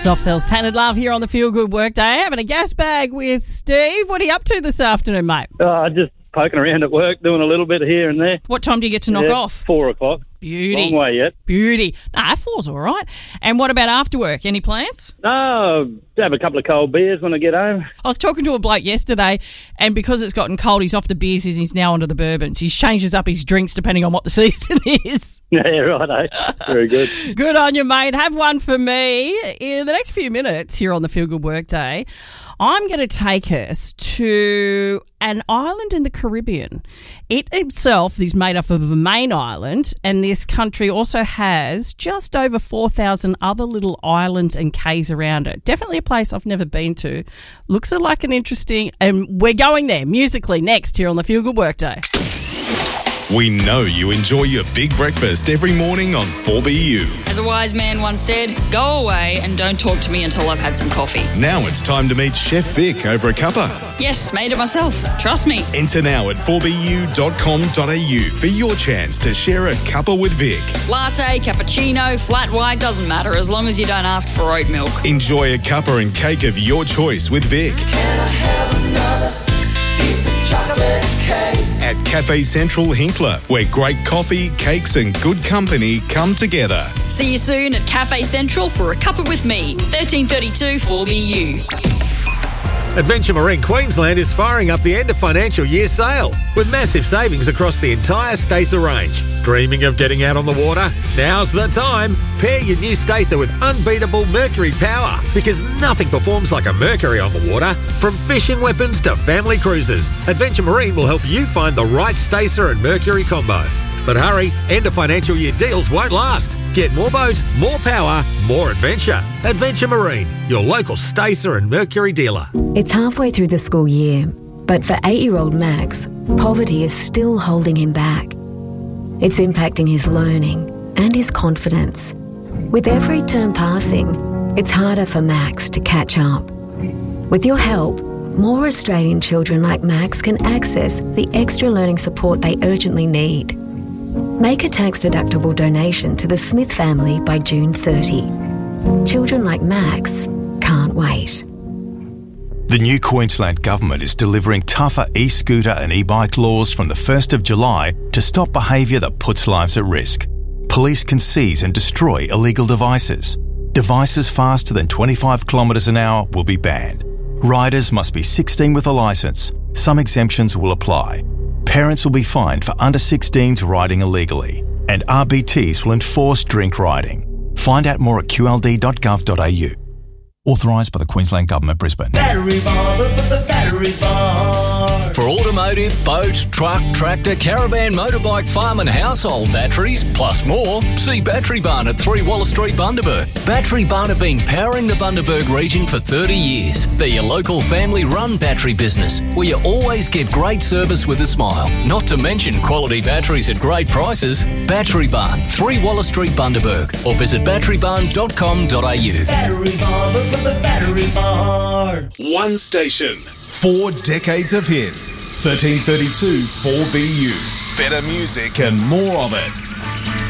Soft Cells Tannered Love here on the Feel Good Workday. Having a gas bag with Steve. What are you up to this afternoon, mate? Just poking around at work, doing a little bit here and there. What time do you get to knock off? 4 o'clock. Beauty. Long way yet. Beauty. Nah, 4's all right. And what about after work? Any plans? No, have a couple of cold beers when I get home. I was talking to a bloke yesterday, and because it's gotten cold, he's off the beers and he's now onto the bourbons. He changes up his drinks depending on what the season is. Yeah, right, Very good. Good on you, mate. Have one for me. In the next few minutes here on the Feel Good Workday, I'm going to take us to an island in the Caribbean. It itself is made up of a main island, and this country also has just over 4,000 other little islands and cays around it. Definitely a place I've never been to. Looks like an interesting, and we're going there musically next here on the Feel Good Workday. We know you enjoy your big breakfast every morning on 4BU. As a wise man once said, go away and don't talk to me until I've had some coffee. Now it's time to meet Chef Vic over a cuppa. Yes, made it myself. Trust me. Enter now at 4bu.com.au for your chance to share a cuppa with Vic. Latte, cappuccino, flat white, doesn't matter as long as you don't ask for oat milk. Enjoy a cuppa and cake of your choice with Vic. Can I have another piece of chocolate cake? At Cafe Central Hinkler, where great coffee, cakes and good company come together. See you soon at Cafe Central for a cuppa with me. 1332 4BU. Adventure Marine Queensland is firing up the end of financial year sale with massive savings across the entire Stacer range. Dreaming of getting out on the water? Now's the time. Pair your new Stacer with unbeatable Mercury power because nothing performs like a Mercury on the water. From fishing weapons to family cruises, Adventure Marine will help you find the right Stacer and Mercury combo. But hurry, end of financial year deals won't last. Get more boat, more power, more adventure. Adventure Marine, your local Stacer and Mercury dealer. It's halfway through the school year, but for 8-year-old Max, poverty is still holding him back. It's impacting his learning and his confidence. With every term passing, it's harder for Max to catch up. With your help, more Australian children like Max can access the extra learning support they urgently need. Make a tax-deductible donation to the Smith family by June 30. Children like Max can't wait. The new Queensland Government is delivering tougher e-scooter and e-bike laws from the 1st of July to stop behaviour that puts lives at risk. Police can seize and destroy illegal devices. Devices faster than 25 kilometres an hour will be banned. Riders must be 16 with a licence. Some exemptions will apply. Parents will be fined for under 16s riding illegally, and RBTs will enforce drink riding. Find out more at qld.gov.au. Authorised by the Queensland Government, Brisbane. Battery Barn, the Battery Barn. For automotive, boat, truck, tractor, caravan, motorbike, farm and household batteries, plus more, see Battery Barn at 3 Waller Street, Bundaberg. Battery Barn have been powering the Bundaberg region for 30 years. They're your local family-run battery business, where you always get great service with a smile. Not to mention quality batteries at great prices. Battery Barn, 3 Waller Street, Bundaberg, or visit batterybarn.com.au. Battery Barn, the Battery Barn. One station, 4 decades of hits. 1332 4BU. Better music and more of it.